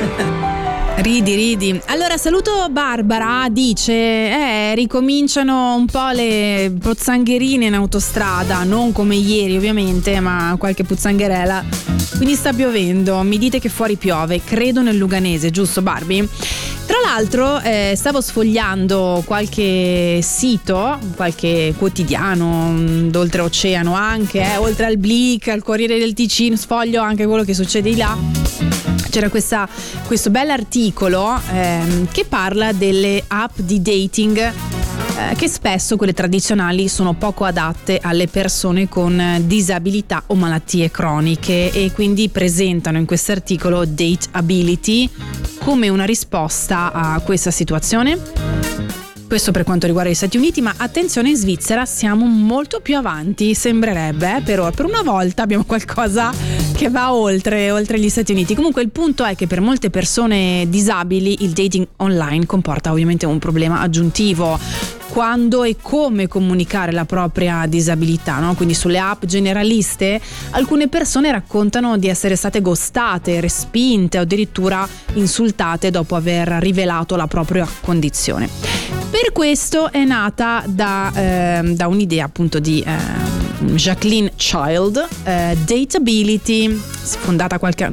Ridi. Allora saluto Barbara, dice ricominciano un po' le pozzangherine in autostrada, non come ieri ovviamente, ma qualche pozzangherela. Quindi sta piovendo, mi dite che fuori piove, credo nel Luganese, giusto Barbie? Tra l'altro stavo sfogliando qualche sito, qualche quotidiano d'oltreoceano anche, oltre al Blick, al Corriere del Ticino, sfoglio anche quello che succede di là. C'era questo bell'articolo che parla delle app di dating che spesso, quelle tradizionali, sono poco adatte alle persone con disabilità o malattie croniche, e quindi presentano in questo articolo Dateability come una risposta a questa situazione. Questo per quanto riguarda gli Stati Uniti, ma attenzione, in Svizzera siamo molto più avanti, sembrerebbe, però per una volta abbiamo qualcosa che va oltre gli Stati Uniti. Comunque il punto è che per molte persone disabili il dating online comporta ovviamente un problema aggiuntivo: quando e come comunicare la propria disabilità, no? Quindi sulle app generaliste alcune persone raccontano di essere state ghostate, respinte o addirittura insultate dopo aver rivelato la propria condizione. Per questo è nata da un'idea appunto di Jacqueline Child, Dateability, fondata qualche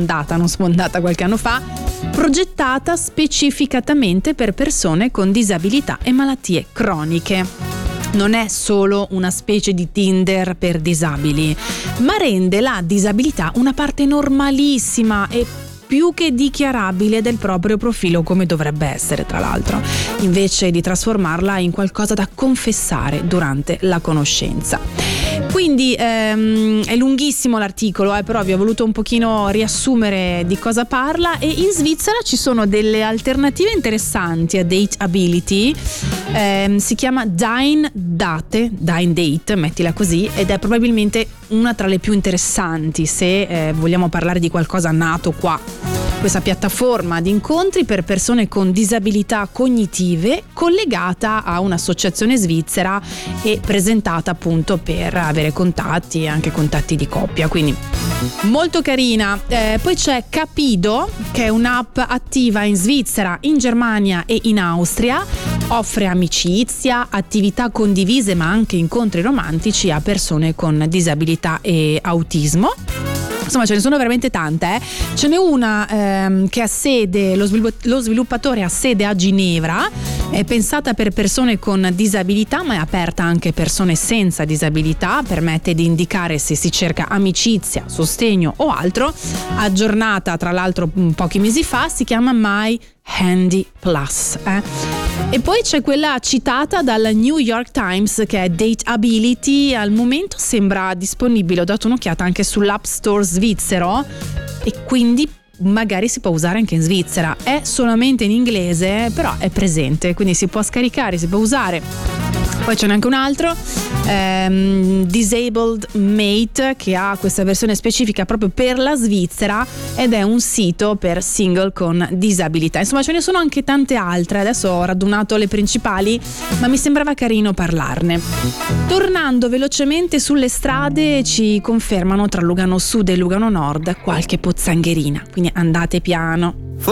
anno fa, progettata specificatamente per persone con disabilità e malattie croniche. Non è solo una specie di Tinder per disabili, ma rende la disabilità una parte normalissima e più che dichiarabile del proprio profilo, come dovrebbe essere tra l'altro, invece di trasformarla in qualcosa da confessare durante la conoscenza. Quindi è lunghissimo l'articolo, però vi ho voluto un pochino riassumere di cosa parla. E in Svizzera ci sono delle alternative interessanti a Dateability, si chiama Dine Date, mettila così, ed è probabilmente una tra le più interessanti se vogliamo parlare di qualcosa nato qua. Questa piattaforma di incontri per persone con disabilità cognitive, collegata a un'associazione svizzera e presentata appunto per avere contatti, anche contatti di coppia, quindi molto carina. Poi c'è Capido, che è un'app attiva in Svizzera, in Germania e in Austria. Offre amicizia, attività condivise, ma anche incontri romantici a persone con disabilità e autismo. Insomma, ce ne sono veramente tante. Ce n'è una che ha sede, lo sviluppatore ha sede a Ginevra, è pensata per persone con disabilità, ma è aperta anche a persone senza disabilità, permette di indicare se si cerca amicizia, sostegno o altro. Aggiornata tra l'altro pochi mesi fa, si chiama My Handy Plus. E poi c'è quella citata dal New York Times, che è Dateability. Al momento sembra disponibile, ho dato un'occhiata anche sull'App Store svizzero, e quindi magari si può usare anche in Svizzera. È solamente in inglese, però è presente, quindi si può scaricare, si può usare. Poi ce n'è anche un altro, Disabled Mate, che ha questa versione specifica proprio per la Svizzera ed è un sito per single con disabilità. Insomma, ce ne sono anche tante altre, adesso ho radunato le principali, ma mi sembrava carino parlarne. Tornando velocemente sulle strade, ci confermano tra Lugano Sud e Lugano Nord qualche pozzangherina, quindi andate piano.